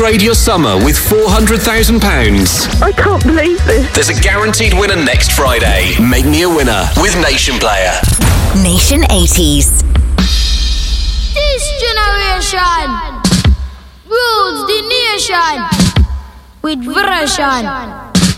Upgrade your summer with £400,000. I can't believe this. There's a guaranteed winner next Friday. Make me a winner with Nation Player. Nation 80s. This generation rules the nation with version.